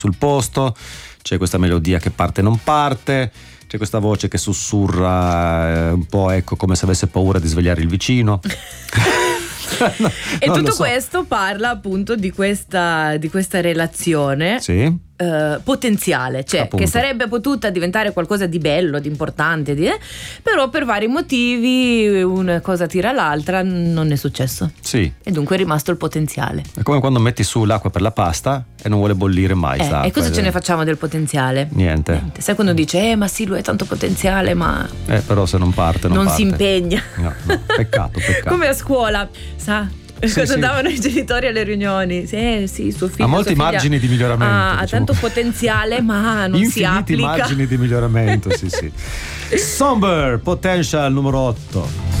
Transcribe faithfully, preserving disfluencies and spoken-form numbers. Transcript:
sul posto, c'è questa melodia che parte e non parte, c'è questa voce che sussurra eh, un po', ecco, come se avesse paura di svegliare il vicino. No, e tutto so. questo parla appunto di questa, di questa relazione sì. eh, potenziale, cioè Appunto. che sarebbe potuta diventare qualcosa di bello, di importante, di, eh, però per vari motivi una cosa tira l'altra, non è successo. Sì. E dunque è rimasto il potenziale. È come quando metti su l'acqua per la pasta e non vuole bollire mai. Eh, sta e cosa acqua, ce eh. ne facciamo del potenziale? Niente. Niente. Sai quando dice eh ma sì, lui ha tanto potenziale, ma Eh, però se non parte non, non parte. si impegna. No, no. Peccato, peccato. Come a scuola, sa? Sì, Cosa sì. davano i genitori alle riunioni? Sì, eh, sì, suo figlio Ha molti sua figlia margini di miglioramento, Ha, ha diciamo. tanto potenziale, ma non si Infiniti applica. margini di miglioramento, sì, sì. Somber Potential numero otto.